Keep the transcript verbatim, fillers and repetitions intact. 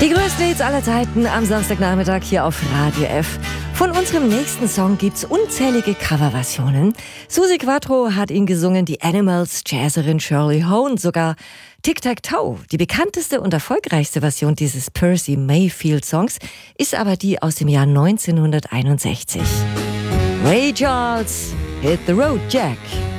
Die größten Hits aller Zeiten am Samstagnachmittag hier auf Radio F. Von unserem nächsten Song gibt's unzählige Coverversionen. Suzi Quatro hat ihn gesungen, die Animals, Jazzerin Shirley Hone, sogar Tic-Tac-Toe. Die bekannteste und erfolgreichste Version dieses Percy Mayfield-Songs ist aber die aus dem Jahr neunzehnhunderteinundsechzig. Ray Charles, Hit the Road, Jack.